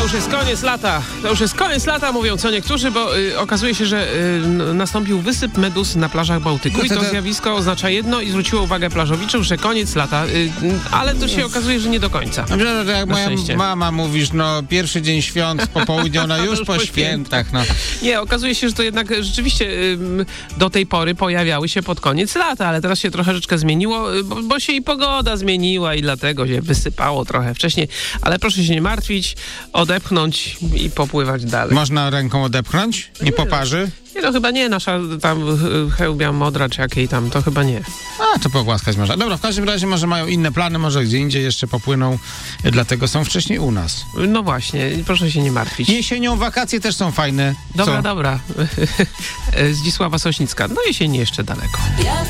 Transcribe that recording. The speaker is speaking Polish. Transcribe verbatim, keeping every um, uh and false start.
To już jest koniec lata. To już jest koniec lata, mówią co niektórzy, bo y, okazuje się, że y, nastąpił wysyp meduz na plażach Bałtyku No i to to to- zjawisko oznacza jedno i zwróciło uwagę plażowiczów, że koniec lata, y, y, ale to się okazuje, że nie do końca. Dobrze, że jak Na moja szczęście. mama mówisz, no pierwszy dzień świąt, popołudnie, ona już po świętach, no. Nie, okazuje się, że to jednak rzeczywiście ym, do tej pory pojawiały się pod koniec lata, ale teraz się troszeczkę zmieniło, y, bo, bo się i pogoda zmieniła i dlatego się wysypało trochę wcześniej, ale proszę się nie martwić, odepchnąć i popływać dalej. Można ręką odepchnąć? Nie poparzy? Nie, no chyba nie, nasza tam y, hełbia modra czy jakiej tam, to chyba nie. A, to pogłaskać można. Dobra, w każdym razie może mają inne plany, może gdzie indziej jeszcze popłyną, dlatego są wcześniej u nas. No właśnie, proszę się nie martwić. Jesienią wakacje też są fajne. Dobra, Co? dobra. Zdzisława Sośnicka. No jesień jeszcze daleko. Jak